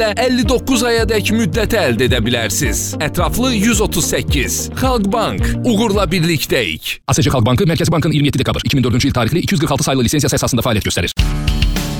59 ayadək müddəti əldə edə bilərsiniz. Ətraflı 138. Xalq Bank. Uğurla birlikdəyik. ASC Xalq Bankı Mərkəzi Bankın 27 dekabr 2004-cü il tarixli 246 sayılı lisensiyası əsasında fəaliyyət göstərir.